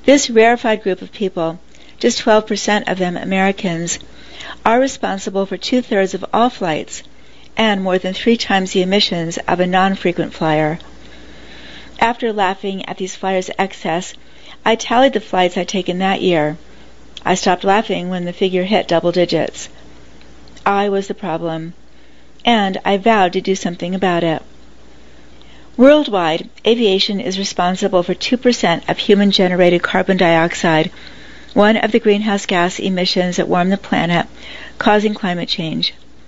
This rarefied group of people, just 12% of them Americans, are responsible for 2/3 of all flights and more than 3 times the emissions of a non-frequent flyer. After laughing at these flyers' excess, I tallied the flights I'd taken that year. I stopped laughing when the figure hit double digits. I was the problem, and I vowed to do something about it. Worldwide, aviation is responsible for 2% of human-generated carbon dioxide, one of the greenhouse gas emissions that warm the planet, causing climate change.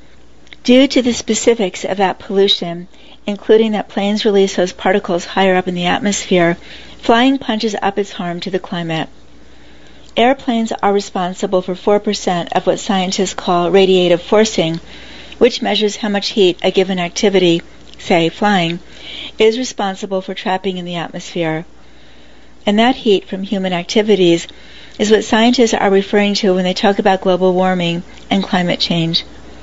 Due to the specifics of that pollution, including that planes release those particles higher up in the atmosphere, flying punches up its harm to the climate. Airplanes are responsible for 4% of what scientists call radiative forcing, which measures how much heat a given activity, say flying, is responsible for trapping in the atmosphere. And that heat from human activities is what scientists are referring to when they talk about global warming and climate change.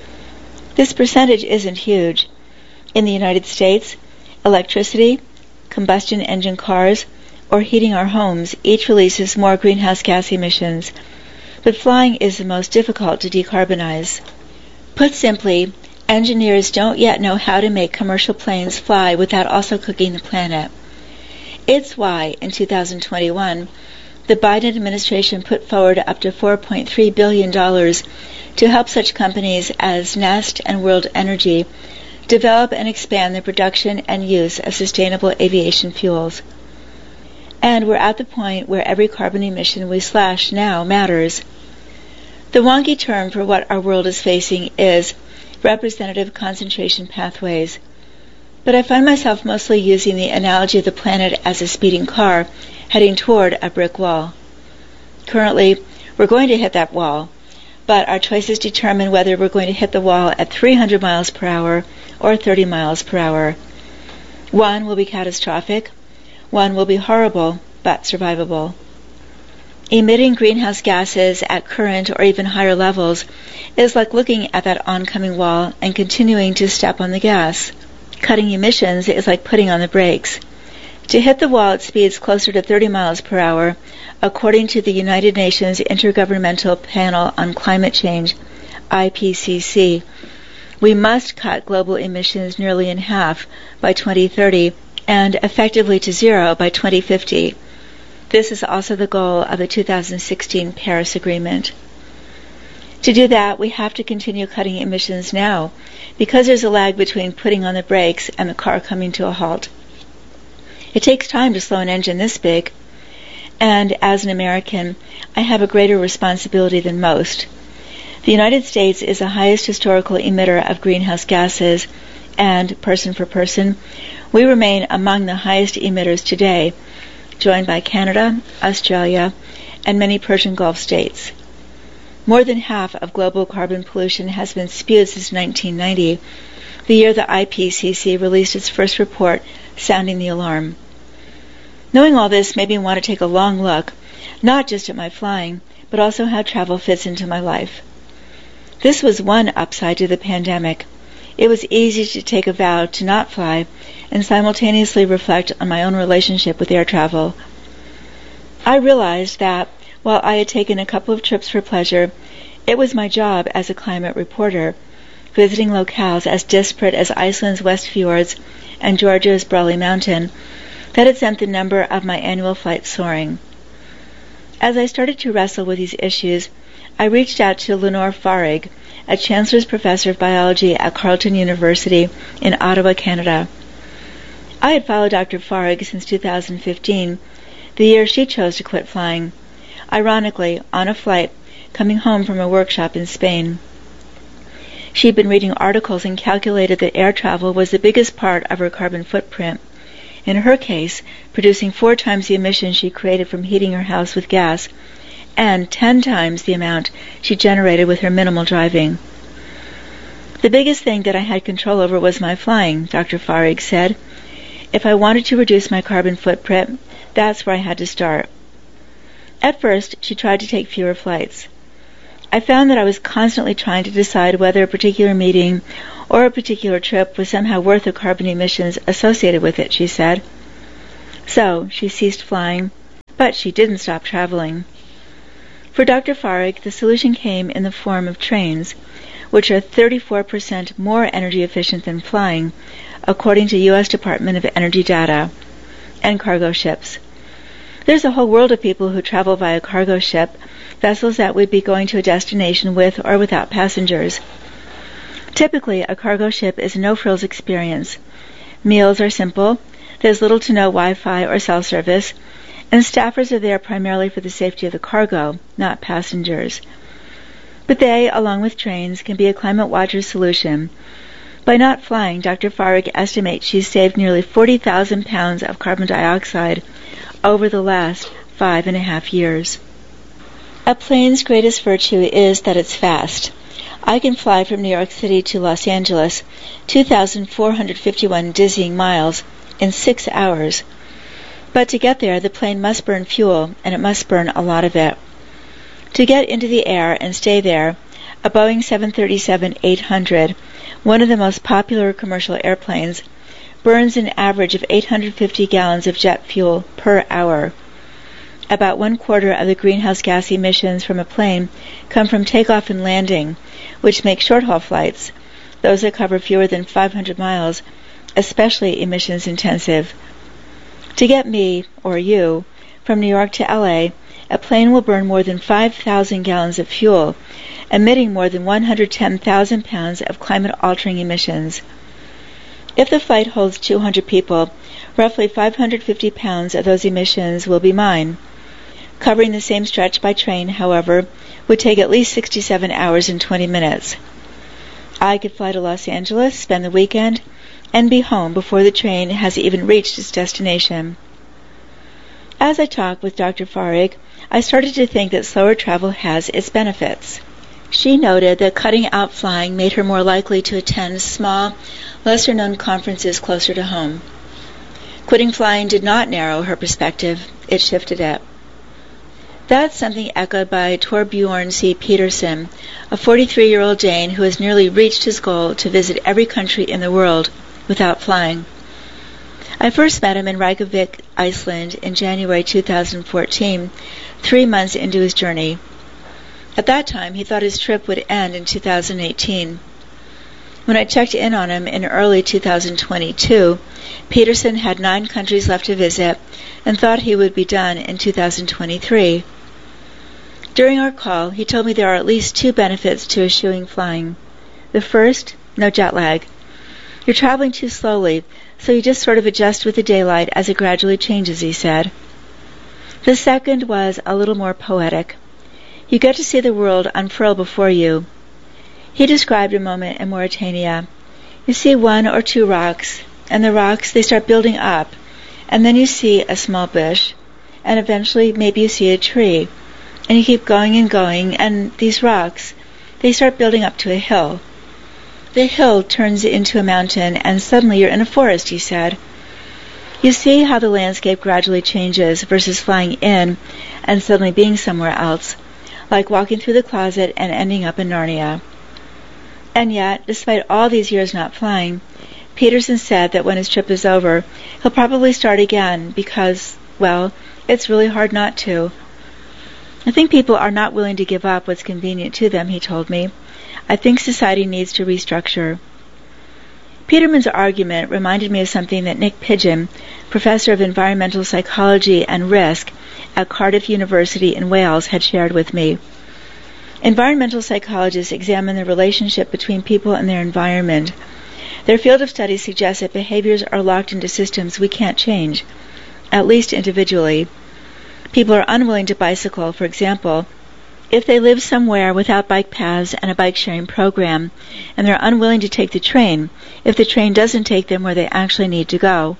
This percentage isn't huge. In the United States, electricity, combustion engine cars, or heating our homes each releases more greenhouse gas emissions, but flying is the most difficult to decarbonize. Put simply, engineers don't yet know how to make commercial planes fly without also cooking the planet. It's why, in 2021, the Biden administration put forward up to $4.3 billion to help such companies as Nest and World Energy develop and expand the production and use of sustainable aviation fuels. And we're at the point where every carbon emission we slash now matters. The wonky term for what our world is facing is representative concentration pathways. But I find myself mostly using the analogy of the planet as a speeding car heading toward a brick wall. Currently, we're going to hit that wall, but our choices determine whether we're going to hit the wall at 300 miles per hour or 30 miles per hour. One will be catastrophic. One will be horrible, but survivable. Emitting greenhouse gases at current or even higher levels is like looking at that oncoming wall and continuing to step on the gas. Cutting emissions is like putting on the brakes. To hit the wall at speeds closer to 30 miles per hour, according to the United Nations Intergovernmental Panel on Climate Change, IPCC, we must cut global emissions nearly in half by 2030 and effectively to zero by 2050. This is also the goal of the 2016 Paris Agreement. To do that, we have to continue cutting emissions now, because there's a lag between putting on the brakes and the car coming to a halt. It takes time to slow an engine this big, and as an American, I have a greater responsibility than most. The United States is the highest historical emitter of greenhouse gases, and, person for person, we remain among the highest emitters today, joined by Canada, Australia, and many Persian Gulf states. More than half of global carbon pollution has been spewed since 1990, the year the IPCC released its first report sounding the alarm. Knowing all this made me want to take a long look, not just at my flying, but also how travel fits into my life. This was one upside to the pandemic. It was easy to take a vow to not fly and simultaneously reflect on my own relationship with air travel. I realized that, while I had taken a couple of trips for pleasure, it was my job as a climate reporter, visiting locales as disparate as Iceland's West Fjords and Georgia's Brawley Mountain, that had sent the number of my annual flights soaring. As I started to wrestle with these issues, I reached out to Lenore Farig, a Chancellor's Professor of Biology at Carleton University in Ottawa, Canada. I had followed Dr. Farig since 2015, the year she chose to quit flying, ironically on a flight coming home from a workshop in Spain. She'd been reading articles and calculated that air travel was the biggest part of her carbon footprint, in her case producing 4 times the emissions she created from heating her house with gas, and 10 times the amount she generated with her minimal driving. The biggest thing that I had control over was my flying, Dr. Farig said. If I wanted to reduce my carbon footprint, that's where I had to start. At first, she tried to take fewer flights. I found that I was constantly trying to decide whether a particular meeting or a particular trip was somehow worth the carbon emissions associated with it, she said. So, she ceased flying, But she didn't stop traveling. For Dr. Farag, the solution came in the form of trains, which are 34% more energy efficient than flying, according to U.S. Department of Energy data, and cargo ships. There's a whole world of people who travel via cargo ship, vessels that would be going to a destination with or without passengers. Typically, a cargo ship is a no-frills experience. Meals are simple, there's little to no Wi-Fi or cell service, and staffers are there primarily for the safety of the cargo, not passengers. But they, along with trains, can be a climate watcher solution. By not flying, Dr. Farag estimates she's saved nearly 40,000 pounds of carbon dioxide over the last 5.5 years. A plane's greatest virtue is that it's fast. I can fly from New York City to Los Angeles, 2,451 dizzying miles, in 6 hours. But to get there, the plane must burn fuel, and it must burn a lot of it. To get into the air and stay there, a Boeing 737-800, one of the most popular commercial airplanes, burns an average of 850 gallons of jet fuel per hour. About 1/4 of the greenhouse gas emissions from a plane come from takeoff and landing, which makes short-haul flights, those that cover fewer than 500 miles, especially emissions intensive. To get me, or you, from New York to LA, a plane will burn more than 5,000 gallons of fuel, emitting more than 110,000 pounds of climate-altering emissions. If the flight holds 200 people, roughly 550 pounds of those emissions will be mine. Covering the same stretch by train, however, would take at least 67 hours and 20 minutes. I could fly to Los Angeles, spend the weekend, and be home before the train has even reached its destination. As I talked with Dr. Farag, I started to think that slower travel has its benefits. She noted that cutting out flying made her more likely to attend small, lesser-known conferences closer to home. Quitting flying did not narrow her perspective, it shifted it. That's something echoed by Torbjorn C. Peterson, a 43-year-old Dane who has nearly reached his goal to visit every country in the world without flying. I first met him in Reykjavik, Iceland in January 2014, 3 months into his journey. At that time, he thought his trip would end in 2018. When I checked in on him in early 2022, Peterson had 9 countries left to visit and thought he would be done in 2023. During our call, he told me there are at least 2 benefits to eschewing flying. The first, no jet lag. You're traveling too slowly, so you just sort of adjust with the daylight as it gradually changes, he said. The second was a little more poetic. You get to see the world unfurl before you. He described a moment in Mauritania. You see 1 or 2 rocks, and the rocks, they start building up, and then you see a small bush, and eventually maybe you see a tree, and you keep going, and these rocks, they start building up to a hill. The hill turns into a mountain, and suddenly you're in a forest, he said. You see how the landscape gradually changes versus flying in and suddenly being somewhere else, like walking through the closet and ending up in Narnia. And yet, despite all these years not flying, Peterson said that when his trip is over, he'll probably start again because, well, it's really hard not to. I think people are not willing to give up what's convenient to them, he told me. I think society needs to restructure. Peterman's argument reminded me of something that Nick Pidgeon, professor of environmental psychology and risk at Cardiff University in Wales, had shared with me. Environmental psychologists examine the relationship between people and their environment. Their field of study suggests that behaviors are locked into systems we can't change, at least individually. People are unwilling to bicycle, for example, if they live somewhere without bike paths and a bike-sharing program, and they're unwilling to take the train if the train doesn't take them where they actually need to go.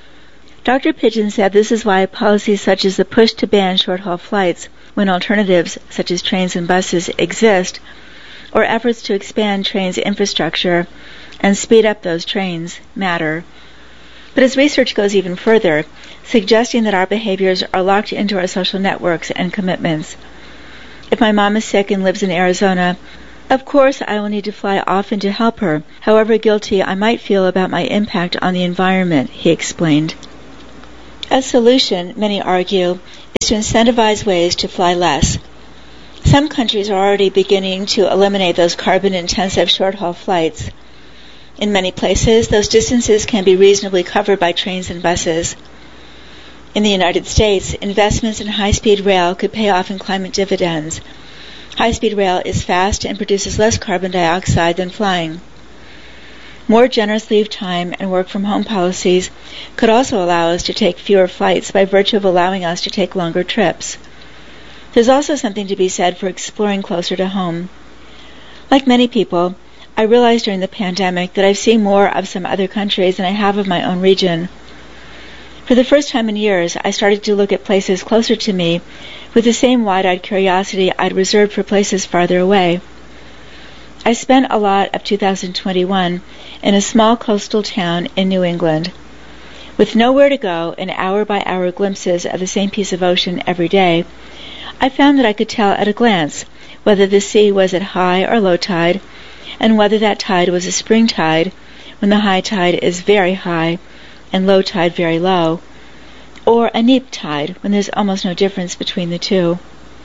Dr. Pidgeon said this is why policies such as the push to ban short-haul flights when alternatives such as trains and buses exist, or efforts to expand trains' infrastructure and speed up those trains, matter. But his research goes even further, suggesting that our behaviors are locked into our social networks and commitments. If my mom is sick and lives in Arizona, of course I will need to fly often to help her, however guilty I might feel about my impact on the environment, he explained. A solution, many argue, is to incentivize ways to fly less. Some countries are already beginning to eliminate those carbon-intensive short-haul flights. In many places, those distances can be reasonably covered by trains and buses. In the United States, investments in high-speed rail could pay off in climate dividends. High-speed rail is fast and produces less carbon dioxide than flying. More generous leave time and work-from-home policies could also allow us to take fewer flights by virtue of allowing us to take longer trips. There's also something to be said for exploring closer to home. Like many people, I realized during the pandemic that I've seen more of some other countries than I have of my own region. For the first time in years, I started to look at places closer to me with the same wide-eyed curiosity I'd reserved for places farther away. I spent a lot of 2021 in a small coastal town in New England. With nowhere to go and hour-by-hour glimpses of the same piece of ocean every day, I found that I could tell at a glance whether the sea was at high or low tide, and whether that tide was a spring tide, when the high tide is very high and low tide very low, or a neap tide, when there's almost no difference between the two.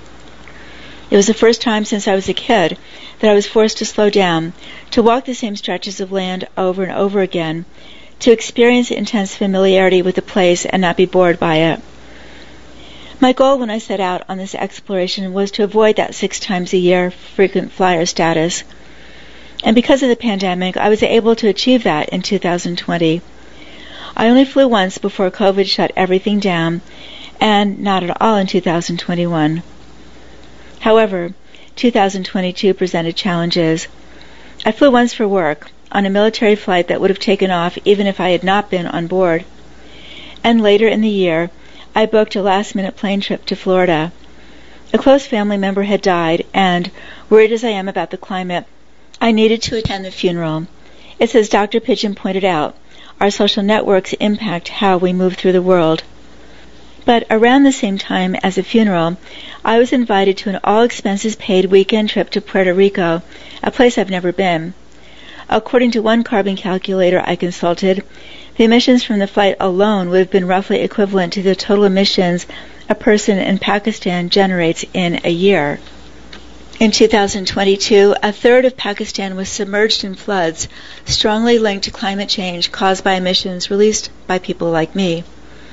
It was the first time since I was a kid that I was forced to slow down, to walk the same stretches of land over and over again, to experience intense familiarity with the place and not be bored by it. My goal when I set out on this exploration was to avoid that 6 times a year frequent flyer status. And because of the pandemic, I was able to achieve that in 2020. I only flew once before COVID shut everything down, and not at all in 2021. However, 2022 presented challenges. I flew once for work, on a military flight that would have taken off even if I had not been on board. And later in the year, I booked a last-minute plane trip to Florida. A close family member had died, and, worried as I am about the climate, I needed to attend the funeral. It's as Dr. Pigeon pointed out, our social networks impact how we move through the world. But around the same time as the funeral, I was invited to an all-expenses-paid weekend trip to Puerto Rico, a place I've never been. According to one carbon calculator I consulted, the emissions from the flight alone would have been roughly equivalent to the total emissions a person in Pakistan generates in a year. In 2022, a third of Pakistan was submerged in floods, strongly linked to climate change caused by emissions released by people like me.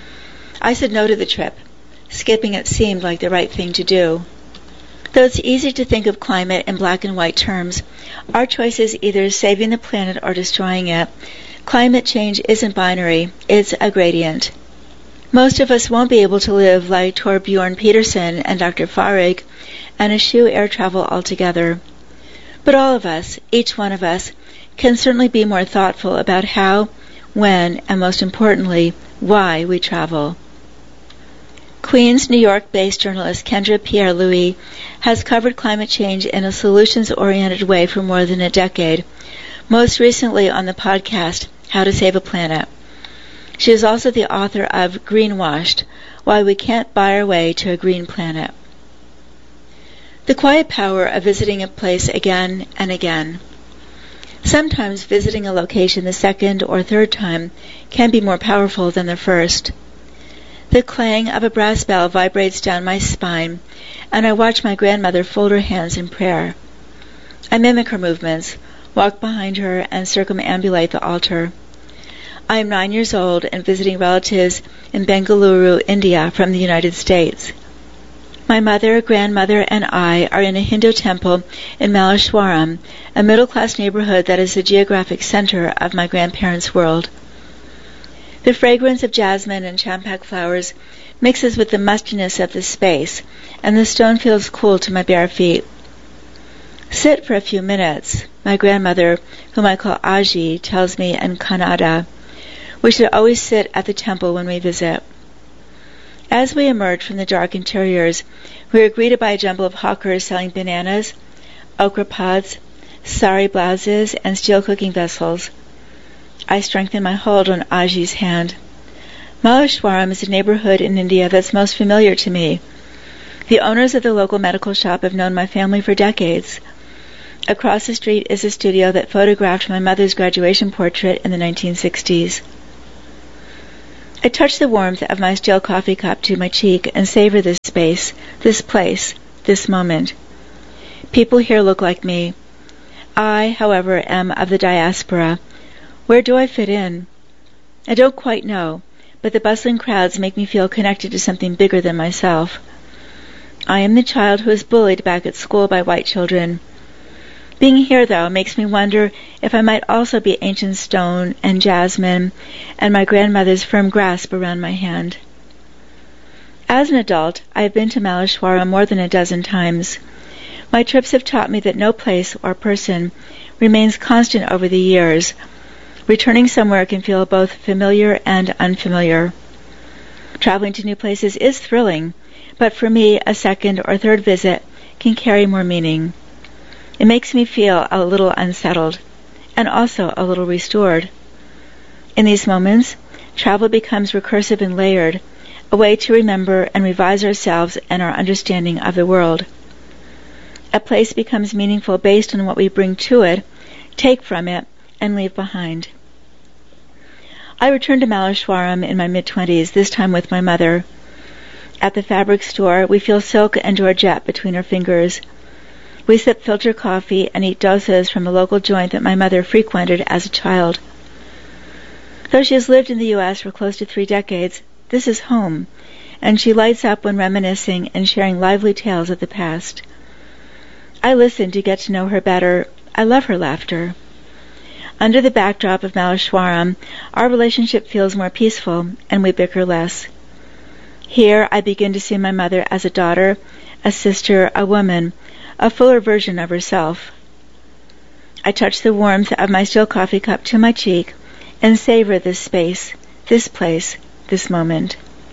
I said no to the trip. Skipping it seemed like the right thing to do. Though it's easy to think of climate in black and white terms, our choice is either saving the planet or destroying it. Climate change isn't binary, it's a gradient. Most of us won't be able to live like Torbjorn Peterson and Dr. Farag and eschew air travel altogether. But all of us, each one of us, can certainly be more thoughtful about how, when, and most importantly, why we travel. Queens, New York-based journalist Kendra Pierre-Louis has covered climate change in a solutions-oriented way for more than a decade, most recently on the podcast How to Save a Planet. She is also the author of Greenwashed, Why We Can't Buy Our Way to a Green Planet. The quiet power of visiting a place again and again. Sometimes visiting a location the second or third time can be more powerful than the first. The clang of a brass bell vibrates down my spine, and I watch my grandmother fold her hands in prayer. I mimic her movements, walk behind her, and circumambulate the altar. I am 9 years old and visiting relatives in Bengaluru, India, from the United States. My mother, grandmother, and I are in a Hindu temple in Malleshwaram, a middle-class neighborhood that is the geographic center of my grandparents' world. The fragrance of jasmine and champak flowers mixes with the mustiness of the space, and the stone feels cool to my bare feet. Sit for a few minutes, my grandmother, whom I call Aji, tells me in Kannada. We should always sit at the temple when we visit. As we emerge from the dark interiors, we are greeted by a jumble of hawkers selling bananas, okra pods, sari blouses, and steel cooking vessels. I strengthen my hold on Aji's hand. Malleshwaram is a neighborhood in India that's most familiar to me. The owners of the local medical shop have known my family for decades. Across the street is a studio that photographed my mother's graduation portrait in the 1960s. I touch the warmth of my steel coffee cup to my cheek and savor this space, this place, this moment. People here look like me. I, however, am of the diaspora. Where do I fit in? I don't quite know, but the bustling crowds make me feel connected to something bigger than myself. I am the child who was bullied back at school by white children. Being here, though, makes me wonder if I might also be ancient stone and jasmine and my grandmother's firm grasp around my hand. As an adult, I have been to Maleshwaram more than a dozen times. My trips have taught me that no place or person remains constant over the years. Returning somewhere can feel both familiar and unfamiliar. Traveling to new places is thrilling, but for me, a second or third visit can carry more meaning. It makes me feel a little unsettled, and also a little restored. In these moments, travel becomes recursive and layered, a way to remember and revise ourselves and our understanding of the world. A place becomes meaningful based on what we bring to it, take from it, and leave behind. I returned to Maleshwaram in my mid-20s, this time with my mother. At the fabric store, we feel silk and georgette between our fingers. We sip filter coffee and eat dosas from a local joint that my mother frequented as a child. Though she has lived in the U.S. for close to 3 decades, this is home, and she lights up when reminiscing and sharing lively tales of the past. I listen to get to know her better. I love her laughter. Under the backdrop of Maleshwaram, our relationship feels more peaceful, and we bicker less. Here I begin to see my mother as a daughter, a sister, a woman, a fuller version of herself. I touch the warmth of my steel coffee cup to my cheek and savor this space, this place, this moment.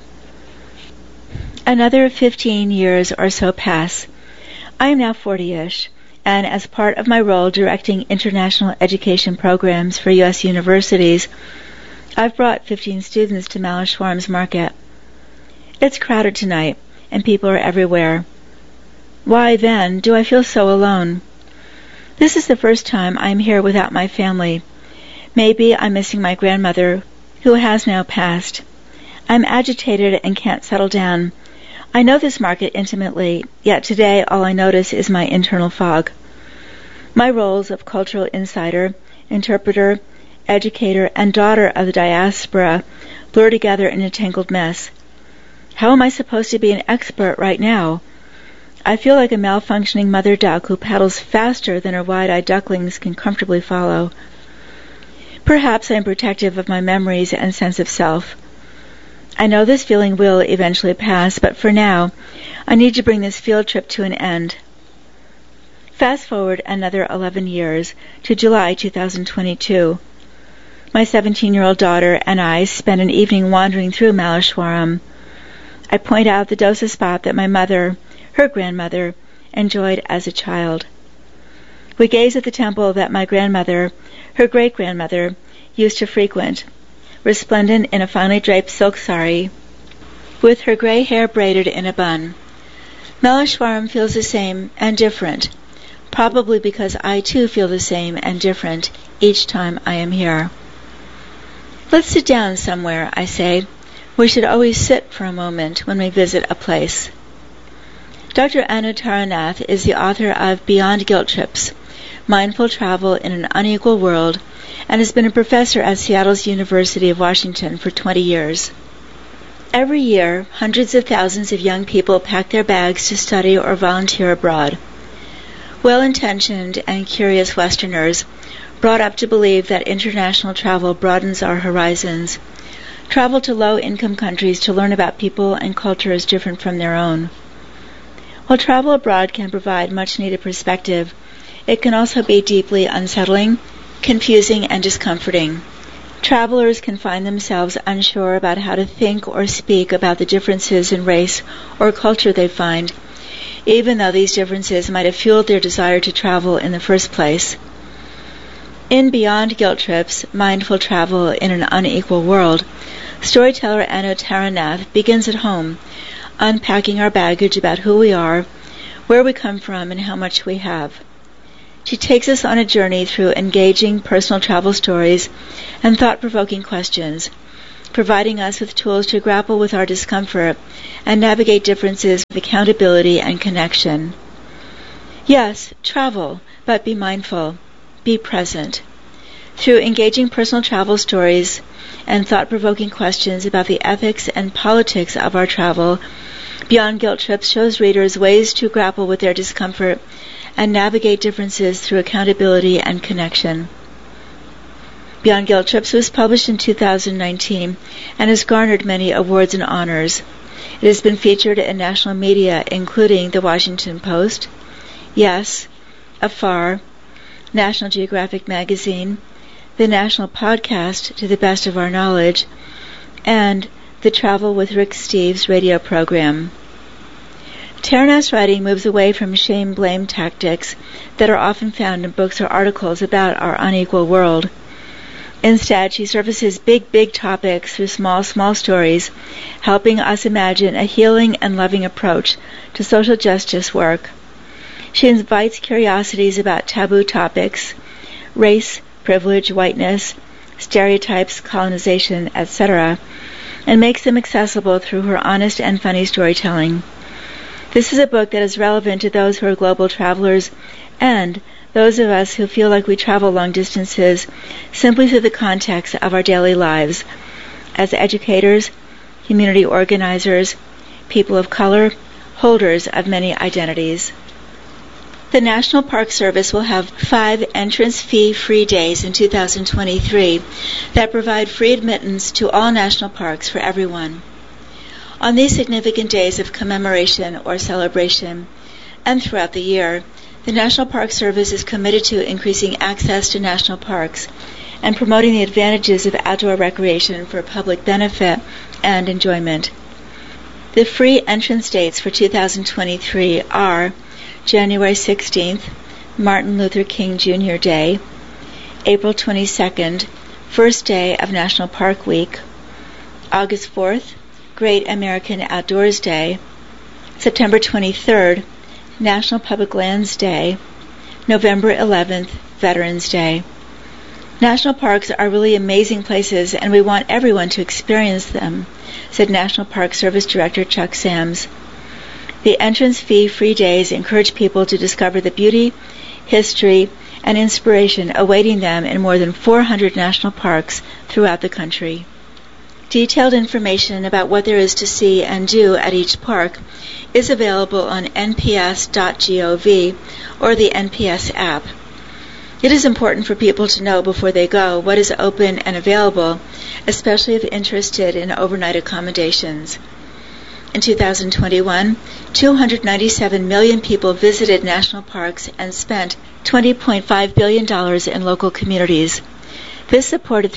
Another 15 years or so pass. I am now 40-ish, and as part of my role directing international education programs for U.S. universities, I've brought 15 students to Maleshwaram's market. It's crowded tonight, and people are everywhere. Why, then, do I feel so alone? This is the first time I am here without my family. Maybe I'm missing my grandmother, who has now passed. I'm agitated and can't settle down. I know this market intimately, yet today all I notice is my internal fog. My roles of cultural insider, interpreter, educator, and daughter of the diaspora blur together in a tangled mess. How am I supposed to be an expert right now? I feel like a malfunctioning mother duck who paddles faster than her wide-eyed ducklings can comfortably follow. Perhaps I am protective of my memories and sense of self. I know this feeling will eventually pass, but for now, I need to bring this field trip to an end. Fast forward another 11 years to July 2022. My 17-year-old daughter and I spend an evening wandering through Maleshwaram. I point out the dosa spot that my mother, her grandmother, enjoyed as a child. We gaze at the temple that my grandmother, her great-grandmother, used to frequent, resplendent in a finely draped silk sari, with her gray hair braided in a bun. Maleshwaram feels the same and different, probably because I too feel the same and different each time I am here. Let's sit down somewhere, I say. We should always sit for a moment when we visit a place. Dr. Anu Taranath is the author of Beyond Guilt Trips, Mindful Travel in an Unequal World, and has been a professor at Seattle's University of Washington for 20 years. Every year, hundreds of thousands of young people pack their bags to study or volunteer abroad. Well-intentioned and curious Westerners, brought up to believe that international travel broadens our horizons, travel to low-income countries to learn about people and cultures different from their own. While travel abroad can provide much-needed perspective, it can also be deeply unsettling, confusing, and discomforting. Travelers can find themselves unsure about how to think or speak about the differences in race or culture they find, even though these differences might have fueled their desire to travel in the first place. In Beyond Guilt Trips, Mindful Travel in an Unequal World, storyteller Anu Taranath begins at home, unpacking our baggage about who we are, where we come from, and how much we have. She takes us on a journey through engaging personal travel stories and thought-provoking questions, providing us with tools to grapple with our discomfort and navigate differences with accountability and connection. Yes, travel, but be mindful. Be present. Through engaging personal travel stories and thought-provoking questions about the ethics and politics of our travel, Beyond Guilt Trips shows readers ways to grapple with their discomfort and navigate differences through accountability and connection. Beyond Guilt Trips was published in 2019 and has garnered many awards and honors. It has been featured in national media including The Washington Post, Yes, Afar, National Geographic Magazine, the National Podcast To the Best of Our Knowledge, and the Travel with Rick Steves radio program. Taranas' writing moves away from shame-blame tactics that are often found in books or articles about our unequal world. Instead, she surfaces big topics through small stories, helping us imagine a healing and loving approach to social justice work. She invites curiosities about taboo topics, race, privilege, whiteness, stereotypes, colonization, etc., and makes them accessible through her honest and funny storytelling. This is a book that is relevant to those who are global travelers and those of us who feel like we travel long distances simply through the context of our daily lives as educators, community organizers, people of color, holders of many identities. The National Park Service will have 5 entrance fee-free days in 2023 that provide free admittance to all national parks for everyone. On these significant days of commemoration or celebration, and throughout the year, the National Park Service is committed to increasing access to national parks and promoting the advantages of outdoor recreation for public benefit and enjoyment. The free entrance dates for 2023 are January 16th, Martin Luther King Jr. Day, April 22nd, first day of National Park Week, August 4th, Great American Outdoors Day, September 23rd, National Public Lands Day, November 11th, Veterans Day. National parks are really amazing places and we want everyone to experience them, said National Park Service Director Chuck Sams. The entrance fee-free days encourage people to discover the beauty, history, and inspiration awaiting them in more than 400 national parks throughout the country. Detailed information about what there is to see and do at each park is available on nps.gov or the NPS app. It is important for people to know before they go what is open and available, especially if interested in overnight accommodations. In 2021, 297 million people visited national parks and spent $20.5 billion in local communities. This supported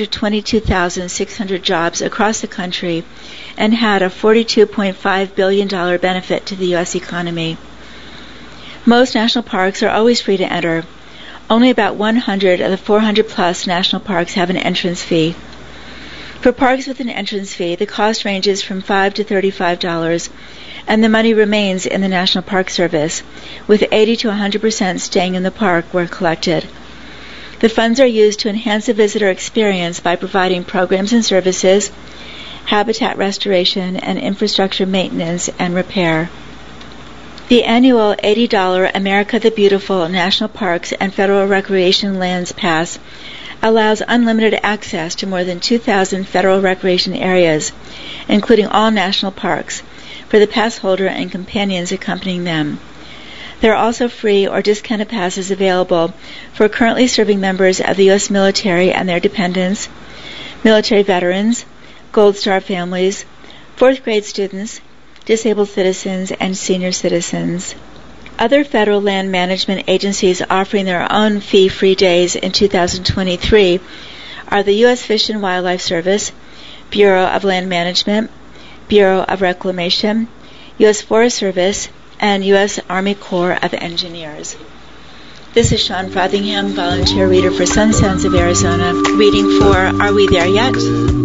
322,600 jobs across the country and had a $42.5 billion benefit to the U.S. economy. Most national parks are always free to enter. Only about 100 of the 400-plus national parks have an entrance fee. For parks with an entrance fee, the cost ranges from $5 to $35, and the money remains in the National Park Service, with 80 to 100% staying in the park where collected. The funds are used to enhance the visitor experience by providing programs and services, habitat restoration, and infrastructure maintenance and repair. The annual $80 America the Beautiful National Parks and Federal Recreation Lands Pass allows unlimited access to more than 2,000 federal recreation areas, including all national parks, for the pass holder and companions accompanying them. There are also free or discounted passes available for currently serving members of the U.S. military and their dependents, military veterans, Gold Star families, 4th grade students, disabled citizens, and senior citizens. Other federal land management agencies offering their own fee-free days in 2023 are the U.S. Fish and Wildlife Service, Bureau of Land Management, Bureau of Reclamation, U.S. Forest Service, and U.S. Army Corps of Engineers. This is Sean Frothingham, volunteer reader for Sun Sounds of Arizona, reading for Are We There Yet?